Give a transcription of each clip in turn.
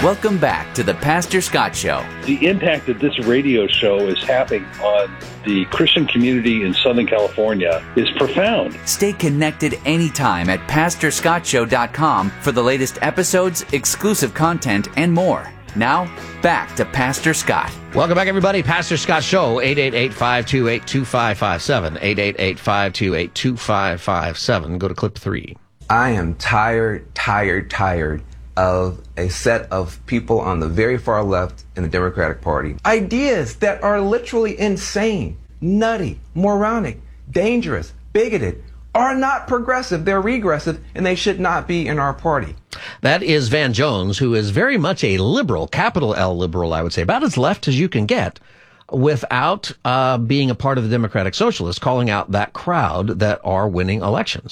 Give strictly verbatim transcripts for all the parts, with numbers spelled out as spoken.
Welcome back to the Pastor Scott Show. The impact that this radio show is having on the Christian community in Southern California is profound. Stay connected anytime at pastor scott show dot com for the latest episodes, exclusive content, and more. Now, back to Pastor Scott. Welcome back, everybody. Pastor Scott Show, eight eight eight, five two eight, two five five seven, eight eight eight, five two eight, two five five seven. Go to clip three. I am tired, tired, tired of a set of people on the very far left in the Democratic Party. Ideas that are literally insane, nutty, moronic, dangerous, bigoted, are not progressive. They're regressive, and they should not be in our party. That is Van Jones, who is very much a liberal, capital L liberal, I would say, about as left as you can get, without uh, being a part of the Democratic Socialists, calling out that crowd that are winning elections.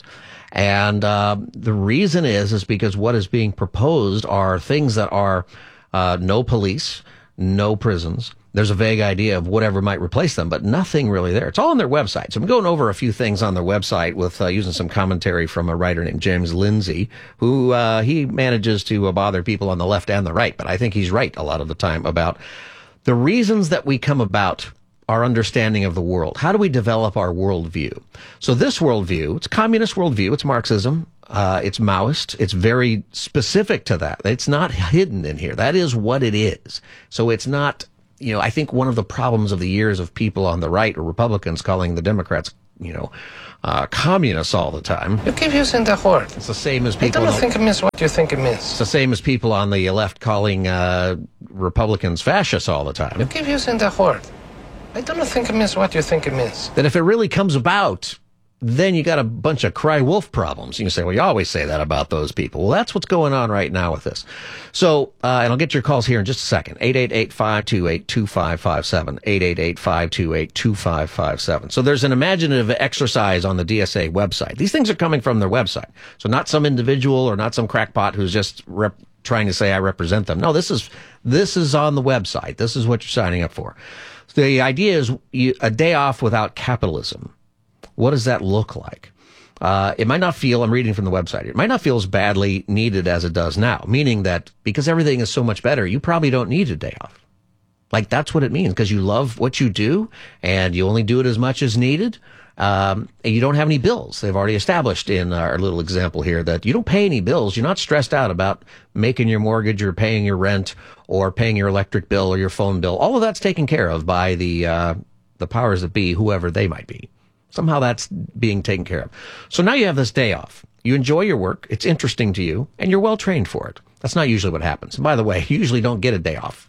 And uh, the reason is, is because what is being proposed are things that are uh, no police, no prisons. There's a vague idea of whatever might replace them, but nothing really there. It's all on their website. So I'm going over a few things on their website with uh, using some commentary from a writer named James Lindsay, who uh, he manages to uh, bother people on the left and the right. But I think he's right a lot of the time about the reasons that we come about our understanding of the world. How do we develop our worldview? So this worldview, it's communist worldview, it's Marxism, uh, it's Maoist, it's very specific to that. It's not hidden in here. That is what it is. So it's not, you know, I think one of the problems of the years of people on the right or Republicans calling the Democrats, you know, uh, communists all the time. You keep using the word. It's the same as people. I don't think it means what you think it means. It's the same as people on the left calling uh, Republicans fascists all the time. You keep using the word. I don't think it means what you think it means. That if it really comes about, then you got a bunch of cry wolf problems. You can say, well, you always say that about those people. Well, that's what's going on right now with this. So, uh, and I'll get your calls here in just a second. eight eight eight, five two eight, two five five seven. eight eight eight, five two eight, two five five seven. So there's an imaginative exercise on the D S A website. These things are coming from their website. So not some individual or not some crackpot who's just rep- trying to say I represent them. No, this is, this is on the website. This is what you're signing up for. The idea is you, a day off without capitalism. What does that look like? Uh, it might not feel, I'm reading from the website, it might not feel as badly needed as it does now, meaning that because everything is so much better, you probably don't need a day off. Like, that's what it means, because you love what you do and you only do it as much as needed. Um, and you don't have any bills. They've already established in our little example here that you don't pay any bills. You're not stressed out about making your mortgage or paying your rent or paying your electric bill or your phone bill. All of that's taken care of by the, uh, the powers that be, whoever they might be. Somehow that's being taken care of. So now you have this day off. You enjoy your work. It's interesting to you and you're well trained for it. That's not usually what happens. And by the way, you usually don't get a day off.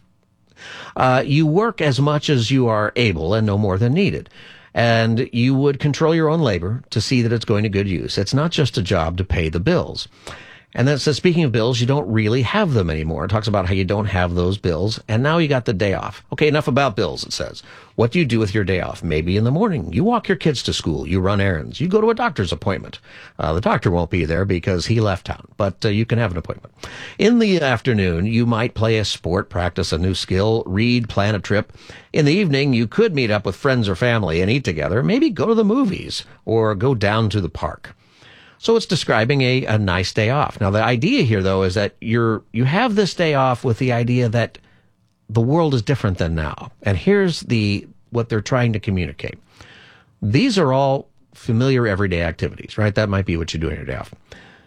Uh, you work as much as you are able and no more than needed. And you would control your own labor to see that it's going to good use. It's not just a job to pay the bills. And then it says, speaking of bills, you don't really have them anymore. It talks about how you don't have those bills. And now you got the day off. Okay, enough about bills, it says. What do you do with your day off? Maybe in the morning, you walk your kids to school. You run errands. You go to a doctor's appointment. Uh, the doctor won't be there because he left town, but uh, you can have an appointment. In the afternoon, you might play a sport, practice a new skill, read, plan a trip. In the evening, you could meet up with friends or family and eat together. Maybe go to the movies or go down to the park. So it's describing a, a nice day off. Now, the idea here, though, is that you're you have this day off with the idea that the world is different than now. And here's the what they're trying to communicate. These are all familiar everyday activities, right? That might be what you do on your day off.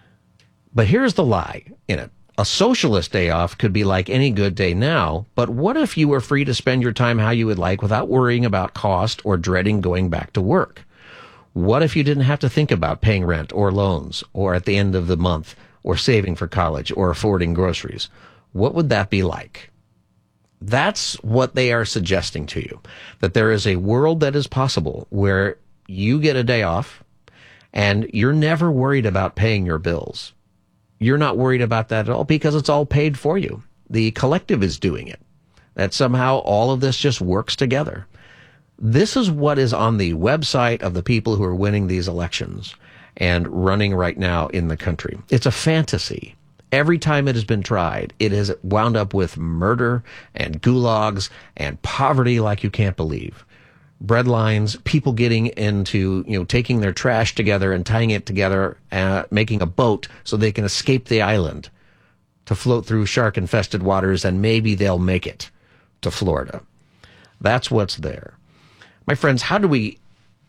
But here's the lie in it. A socialist day off could be like any good day now, but what if you were free to spend your time how you would like without worrying about cost or dreading going back to work? What if you didn't have to think about paying rent or loans or at the end of the month or saving for college or affording groceries? What would that be like? That's what they are suggesting to you, that there is a world that is possible where you get a day off and you're never worried about paying your bills. You're not worried about that at all because it's all paid for you. The collective is doing it. That somehow all of this just works together. This is what is on the website of the people who are winning these elections and running right now in the country. It's a fantasy. Every time it has been tried, it has wound up with murder and gulags and poverty like you can't believe. Breadlines, people getting into, you know, taking their trash together and tying it together, uh, making a boat so they can escape the island. to float through shark-infested waters, and maybe they'll make it to Florida. That's what's there. My friends, how do we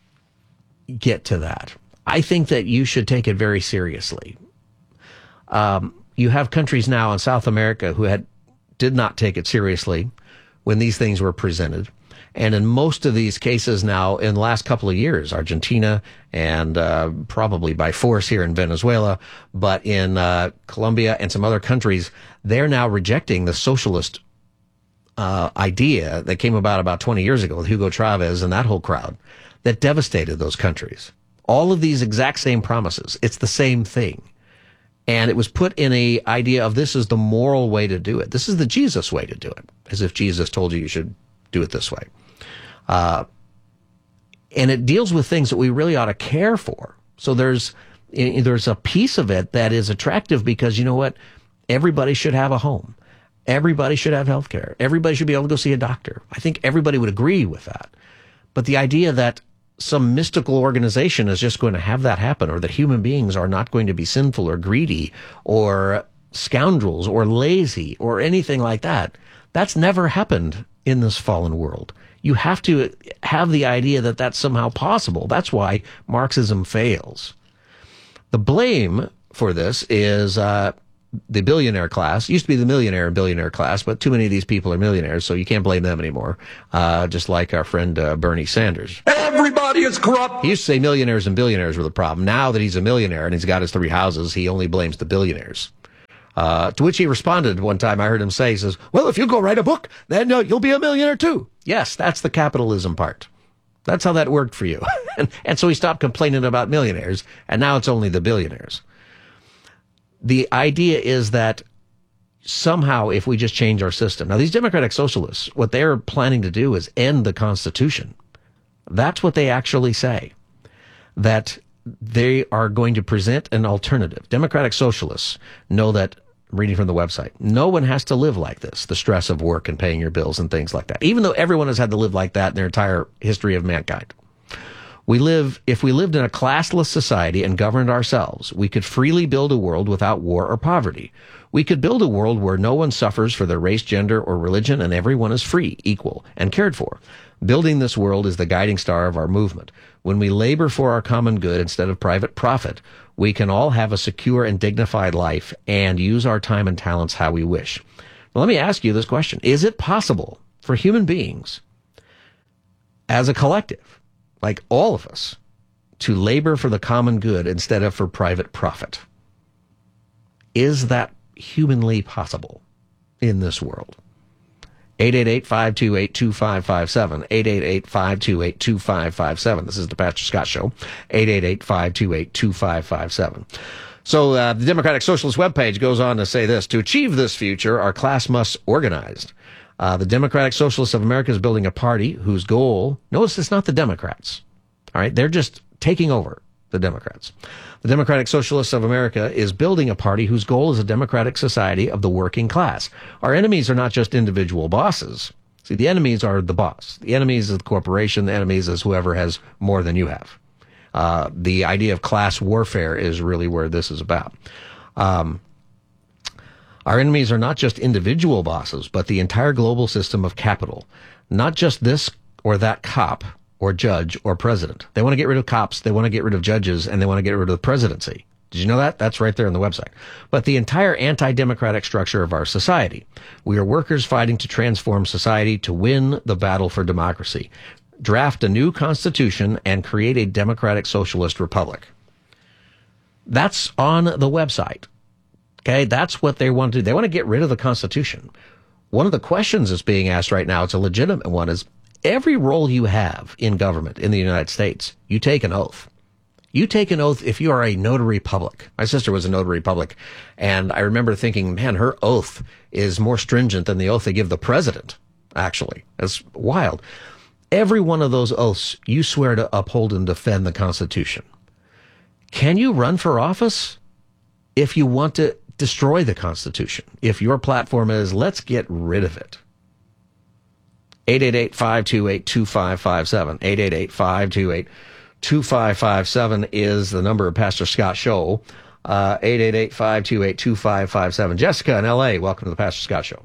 get to that? I think that you should take it very seriously. Um, you have countries now in South America who had did not take it seriously when these things were presented. And in most of these cases now, in the last couple of years, Argentina and uh, probably by force here in Venezuela, but in uh, Colombia and some other countries, they're now rejecting the socialist uh, idea that came about about twenty years ago with Hugo Chavez and that whole crowd that devastated those countries. All of these exact same promises. It's the same thing. And it was put in a idea of this is the moral way to do it. This is the Jesus way to do it, as if Jesus told you you should do it this way. Uh, and it deals with things that we really ought to care for. So there's there's a piece of it that is attractive because, you know what? Everybody should have a home. Everybody should have health care. Everybody should be able to go see a doctor. I think everybody would agree with that. But the idea that some mystical organization is just going to have that happen, or that human beings are not going to be sinful or greedy or scoundrels or lazy or anything like that, that's never happened in this fallen world. You have to have the idea that that's somehow possible. That's why Marxism fails. The blame for this is uh, the billionaire class. It used to be the millionaire and billionaire class, but too many of these people are millionaires, so you can't blame them anymore. Uh, just like our friend uh, Bernie Sanders. Everybody is corrupt. He used to say millionaires and billionaires were the problem. Now that he's a millionaire and he's got his three houses, he only blames the billionaires. Uh, to which he responded one time, I heard him say, he says, well, if you go write a book, then uh, you'll be a millionaire too. Yes, that's the capitalism part. That's how that worked for you. and, and so he stopped complaining about millionaires, and now it's only the billionaires. The idea is that somehow if we just change our system. Now, these democratic socialists, what they're planning to do is end the Constitution. That's what they actually say, that they are going to present an alternative. Democratic socialists know that, reading from the website, no one has to live like this, the stress of work and paying your bills and things like that, even though everyone has had to live like that in their entire history of mankind. We live, if we lived in a classless society and governed ourselves, we could freely build a world without war or poverty. We could build a world where no one suffers for their race, gender, or religion, and everyone is free, equal, and cared for. Building this world is the guiding star of our movement. When we labor for our common good instead of private profit, we can all have a secure and dignified life and use our time and talents how we wish. Now, let me ask you this question. Is it possible for human beings, as a collective, like all of us, to labor for the common good instead of for private profit? Is that humanly possible in this world? eight eight eight, five two eight, two five five seven. eight eight eight, five two eight, two five five seven. This is the Pastor Scott Show. eight eight eight, five two eight, two five five seven. So uh, the Democratic Socialist webpage goes on to say this: to achieve this future, our class must organize. Uh, the Democratic Socialists of America is building a party whose goal, notice it's not the Democrats. All right, they're just taking over the Democrats. The Democratic Socialists of America is building a party whose goal is a democratic society of the working class. Our enemies are not just individual bosses. See, the enemies are the boss. The enemies is the corporation. The enemies is whoever has more than you have. Uh, the idea of class warfare is really where this is about. Um, our enemies are not just individual bosses, but the entire global system of capital. Not just this or that cop or judge or president. They want to get rid of cops, they want to get rid of judges, and they want to get rid of the presidency. Did you know that? That's right there on the website. But the entire anti-democratic structure of our society. We are workers fighting to transform society to win the battle for democracy. Draft a new constitution and create a democratic socialist republic. That's on the website. Okay, that's what they want to do. They want to get rid of the Constitution. One of the questions that's being asked right now, it's a legitimate one, is every role you have in government in the United States, you take an oath. You take an oath if you are a notary public. My sister was a notary public, and I remember thinking, man, her oath is more stringent than the oath they give the president, actually. That's wild. Every one of those oaths, you swear to uphold and defend the Constitution. Can you run for office if you want to destroy the Constitution? If your platform is, let's get rid of it. eight eight eight, five two eight, two five five seven. eight eight eight, five two eight, two five five seven is the number of Pastor Scott Show. Uh, eight eight eight, five two eight, two five five seven. Jessica in L A, welcome to the Pastor Scott Show.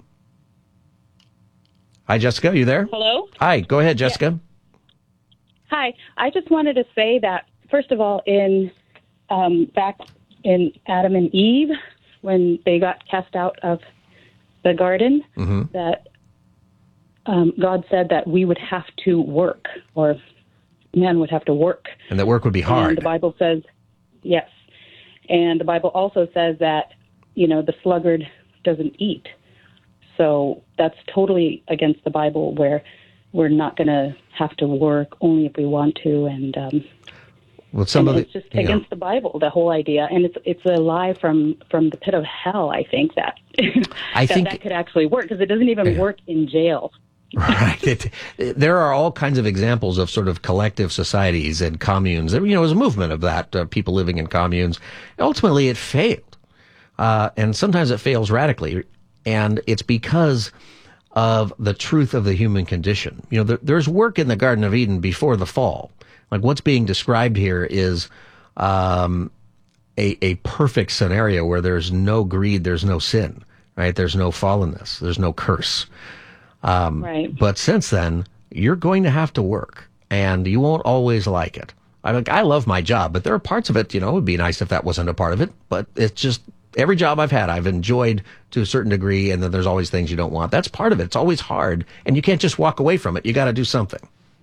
Hi, Jessica, are you there? Hello? Hi, go ahead, Jessica. Yeah. Hi, I just wanted to say that, first of all, in um, back in Adam and Eve, when they got cast out of the garden, mm-hmm. that um, God said that we would have to work, or man would have to work. And that work would be hard. And the Bible says, yes. And the Bible also says that, you know, the sluggard doesn't eat. So that's totally against the Bible, where we're not going to have to work only if we want to. And, um, well, some and of it's the, just against know. the Bible, the whole idea. And it's it's a lie from, from the pit of hell, I think, that, I that, think, that could actually work, because it doesn't even yeah. work in jail. Right. It, there are all kinds of examples of sort of collective societies and communes. There, you know, there's a movement of that, uh, people living in communes. Ultimately, it failed. Uh, and sometimes it fails radically. And it's because of the truth of the human condition. You know, there, there's work in the Garden of Eden before the fall. Like what's being described here is um, a, a perfect scenario where there's no greed, there's no sin, right? There's no fallenness, there's no curse. Um, right. But since then, you're going to have to work, and you won't always like it. I mean, I love my job, but there are parts of it, you know, it would be nice if that wasn't a part of it, but it's just, every job I've had, I've enjoyed to a certain degree, and then there's always things you don't want. That's part of it. It's always hard, and you can't just walk away from it. You got to do something.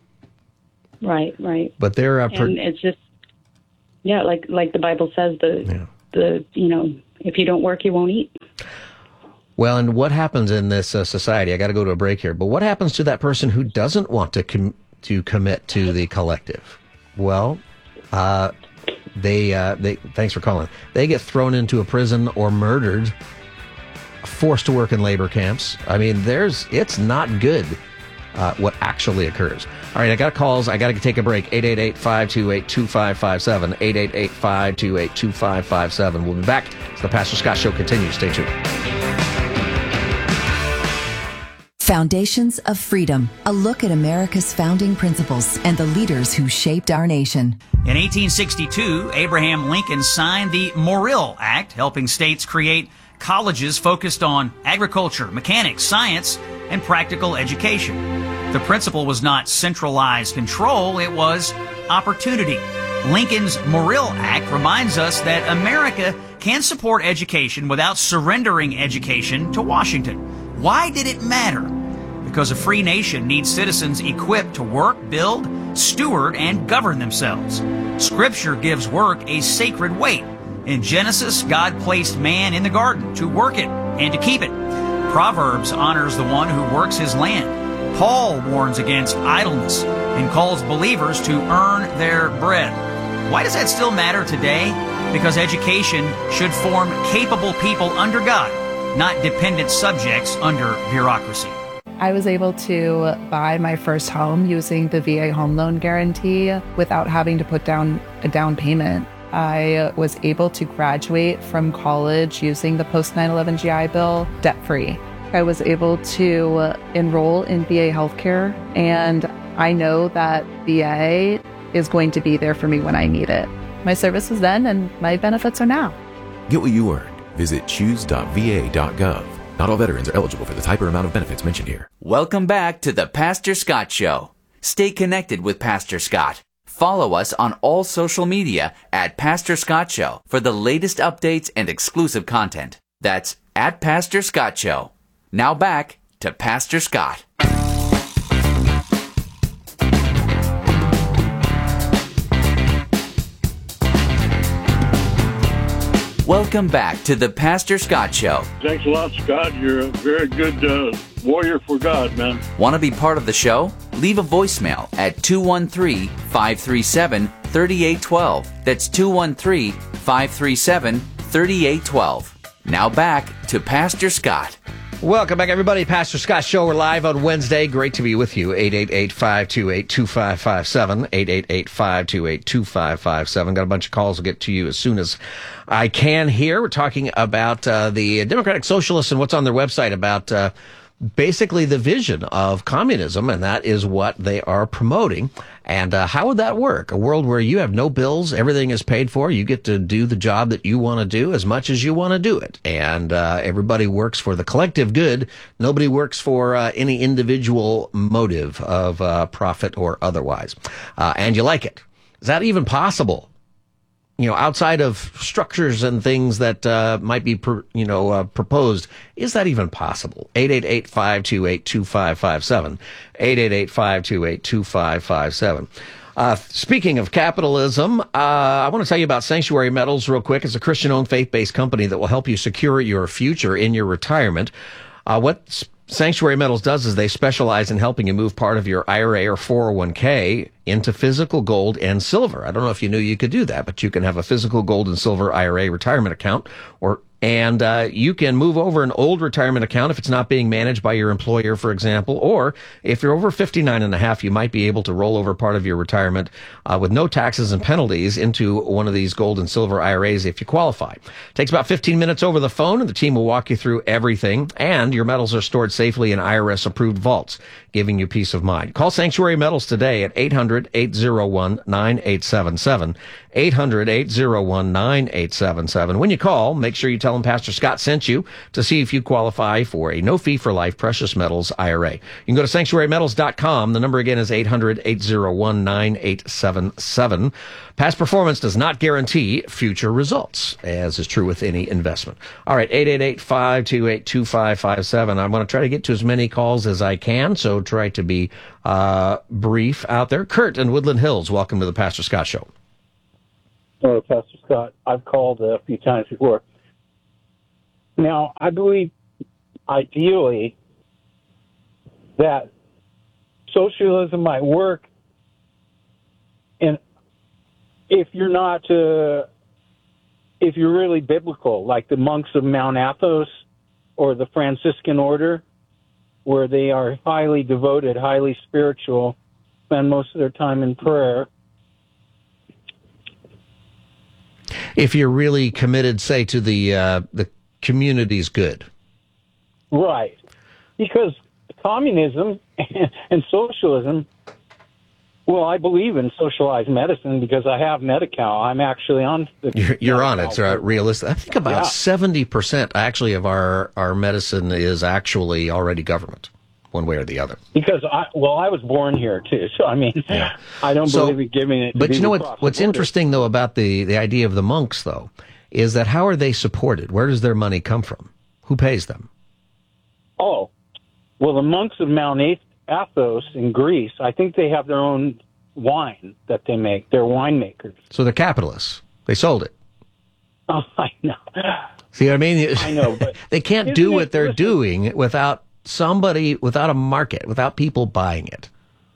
Right, right. But there are, per- and it's just, yeah, like like the Bible says, the yeah. the you know, if you don't work, you won't eat. Well, and what happens in this uh, society? I got to go to a break here. But what happens to that person who doesn't want to com- to commit to the collective? Well, uh, they uh, they thanks for calling. They get thrown into a prison or murdered, forced to work in labor camps. I mean, there's it's not good. Uh, what actually occurs. All right, I got calls. I got to take a break. eight eight eight, five two eight, two five five seven. eight eight eight, five two eight, two five five seven. We'll be back as the Pastor Scott Show continues. Stay tuned. Foundations of Freedom, a look at America's founding principles and the leaders who shaped our nation. In eighteen sixty-two, Abraham Lincoln signed the Morrill Act, helping states create colleges focused on agriculture, mechanics, science, and practical education. The principle was not centralized control, it was opportunity. Lincoln's Morrill Act reminds us that America can support education without surrendering education to Washington. Why did it matter? Because a free nation needs citizens equipped to work, build, steward, and govern themselves. Scripture gives work a sacred weight. In Genesis, God placed man in the garden to work it and to keep it. Proverbs honors the one who works his land. Paul warns against idleness and calls believers to earn their bread. Why does that still matter today? Because education should form capable people under God, not dependent subjects under bureaucracy. I was able to buy my first home using the V A home loan guarantee without having to put down a down payment. I was able to graduate from college using the post nine eleven G I Bill debt-free. I was able to enroll in V A healthcare, and I know that V A is going to be there for me when I need it. My service was then, and my benefits are now. Get what you earned. Visit choose dot v a dot gov. Not all veterans are eligible for the type or amount of benefits mentioned here. Welcome back to the Pastor Scott Show. Stay connected with Pastor Scott. Follow us on all social media at Pastor Scott Show for the latest updates and exclusive content. That's at Pastor Scott Show. Now back to Pastor Scott. Welcome back to the Pastor Scott Show. Thanks a lot, Scott. You're a very good uh, warrior for God, man. Want to be part of the show? Leave a voicemail at two one three, five three seven, three eight one two. That's two one three, five three seven, three eight one two. Now back to Pastor Scott. Welcome back, everybody. Pastor Scott Show. We're live on Wednesday. Great to be with you. eight eight eight, five two eight, two five five seven. eight eight eight, five two eight, two five five seven. Got a bunch of calls. I'll get to you as soon as I can here. We're talking about uh, the Democratic Socialists and what's on their website about uh, basically the vision of communism, and that is what they are promoting. And uh, how would that work? A world where you have no bills, everything is paid for, you get to do the job that you want to do as much as you want to do it, and uh, everybody works for the collective good. Nobody works for uh, any individual motive of uh, profit or otherwise. Uh, and you like it. Is that even possible? You know, outside of structures and things that uh, might be, pr- you know, uh, proposed, is that even possible? eight eight eight, five two eight, two five five seven. eight eight eight, five two eight, two five five seven. Uh, speaking of capitalism, uh, I want to tell you about Sanctuary Metals real quick. It's a Christian-owned, faith-based company that will help you secure your future in your retirement. Uh, what Sanctuary Metals does is they specialize in helping you move part of your I R A or four oh one k into physical gold and silver. I don't know if you knew you could do that, but you can have a physical gold and silver I R A retirement account, or and uh, you can move over an old retirement account if it's not being managed by your employer, for example, or if you're over fifty-nine and a half, you might be able to roll over part of your retirement uh, with no taxes and penalties into one of these gold and silver I R As if you qualify. It takes about fifteen minutes over the phone, and the team will walk you through everything, and your metals are stored safely in I R S-approved vaults, giving you peace of mind. Call Sanctuary Metals today at eight hundred, eight oh one, nine eight seven seven, eight hundred, eight oh one, nine eight seven seven. When you call, make sure you tell them Pastor Scott sent you to see if you qualify for a no-fee-for-life precious metals I R A. You can go to sanctuary metals dot com. The number again is eight hundred, eight oh one, nine eight seven seven. Past performance does not guarantee future results, as is true with any investment. All right, eight eight eight, five two eight, two five five seven. I'm going to try to get to as many calls as I can, so try to be uh, brief out there. Kurt in Woodland Hills, welcome to the Pastor Scott Show. Hello, Pastor Scott. I've called a few times before. Now, I believe, ideally, that socialism might work, and if you're not, uh, if you're really biblical, like the monks of Mount Athos or the Franciscan order, where they are highly devoted, highly spiritual, spend most of their time in prayer. If you're really committed, say, to the uh, the community's good. Right. Because communism and socialism, well, I believe in socialized medicine because I have Medi-Cal. I'm actually on the... You're, you're on it, right? Realistic. I think about yeah. seventy percent actually of our, our medicine is actually already government, one way or the other. Because, I well, I was born here, too. So, I mean, yeah. I don't so, believe in giving it to But you know what? What's border. interesting, though, about the, the idea of the monks, though, is that how are they supported? Where does their money come from? Who pays them? Oh, well, the monks of Mount Athos in Greece, I think they have their own wine that they make. They're winemakers. So they're capitalists. They sold it. Oh, I know. See what I mean? I know, but they can't do what they're doing without somebody, without a market, without people buying it.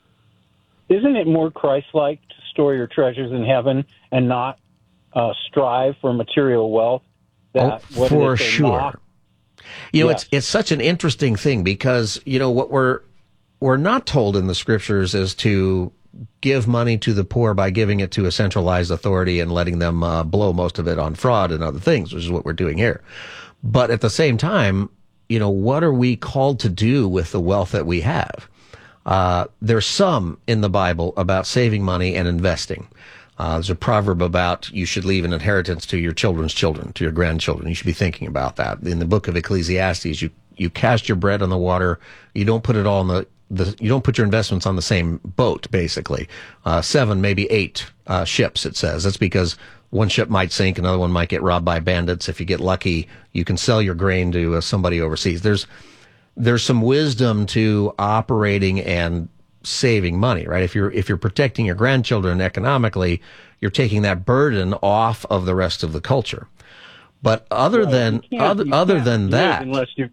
Isn't it more Christ-like to store your treasures in heaven and not uh, strive for material wealth? That, oh, for sure. Mock? You know, yes. it's it's such an interesting thing because, you know, what we're we're not told in the scriptures is to give money to the poor by giving it to a centralized authority and letting them uh, blow most of it on fraud and other things, which is what we're doing here. But at the same time, you know, what are we called to do with the wealth that we have? Uh, there's some in the Bible about saving money and investing. Uh, there's a proverb about you should leave an inheritance to your children's children, to your grandchildren. You should be thinking about that. In the book of Ecclesiastes, you, you cast your bread on the water. You don't put it all in the, the you don't put your investments on the same boat, basically. Uh, seven, maybe eight, uh, ships, it says. That's because one ship might sink, another one might get robbed by bandits. If you get lucky, you can sell your grain to uh, somebody overseas. There's, there's some wisdom to operating and saving money, right? If you're if you're protecting your grandchildren economically, you're taking that burden off of the rest of the culture. But other right. than other other than that, unless you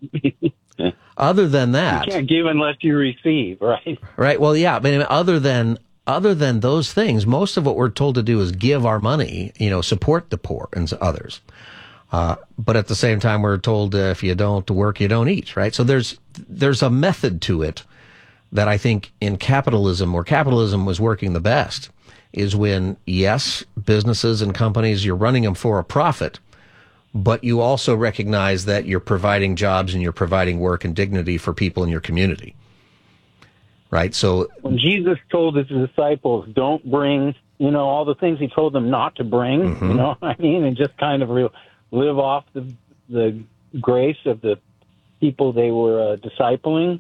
other than that, you can't give unless you receive, right? Right. Well, yeah. But other than other than those things, most of what we're told to do is give our money, you know, support the poor and others. Uh, but at the same time, we're told uh, if you don't work, you don't eat, right? So there's there's a method to it that I think in capitalism, where capitalism was working the best, is when, yes, businesses and companies, you're running them for a profit, but you also recognize that you're providing jobs and you're providing work and dignity for people in your community. Right? So when Jesus told his disciples, don't bring, you know, all the things he told them not to bring, mm-hmm. you know what I mean, and just kind of re- live off the, the grace of the people they were uh, discipling,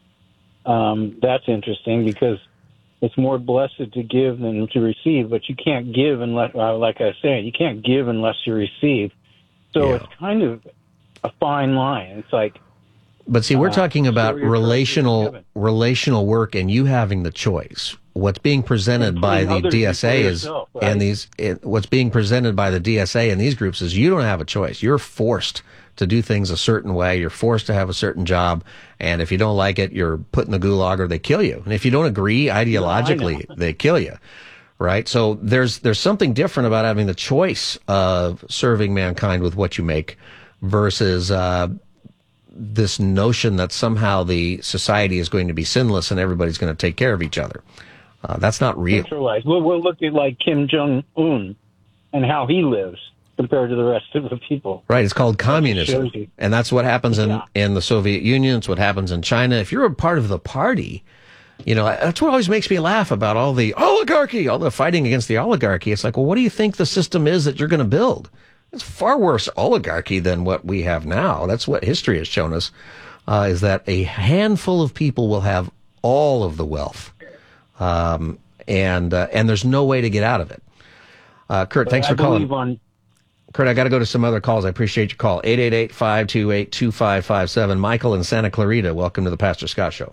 um, that's interesting because it's more blessed to give than to receive, but you can't give unless, uh, like I said, you can't give unless you receive. So yeah. It's kind of a fine line. It's like, but see, we're talking about relational relational work, and you having the choice. What's being presented by the D S A is, yourself, right? and these, it, what's being presented by the D S A and these groups is you don't have a choice. You're forced to do things a certain way. You're forced to have a certain job, and if you don't like it, you're put in the gulag or they kill you. And if you don't agree ideologically, no, they kill you. Right? So there's there's something different about having the choice of serving mankind with what you make versus uh, this notion that somehow the society is going to be sinless and everybody's going to take care of each other. Uh, that's not real. Centralized. We'll, we'll look at like Kim Jong-un and how he lives compared to the rest of the people. Right. It's called communism. And that's what happens in, yeah. in the Soviet Union. It's what happens in China. If you're a part of the party, you know, that's what always makes me laugh about all the oligarchy, all the fighting against the oligarchy. It's like, well, what do you think the system is that you're going to build? It's far worse oligarchy than what we have now. That's what history has shown us, uh, is that a handful of people will have all of the wealth. Um, and, uh, and there's no way to get out of it. Uh, Kurt, thanks for calling. On- Kurt, I got to go to some other calls. I appreciate your call. eight eight eight, five two eight, two five five seven. Michael in Santa Clarita, welcome to the Pastor Scott Show.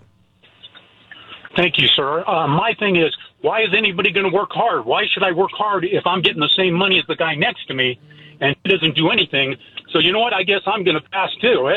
Thank you, sir. Uh, my thing is, why is anybody going to work hard? Why should I work hard if I'm getting the same money as the guy next to me and he doesn't do anything? So you know what? I guess I'm going to pass too.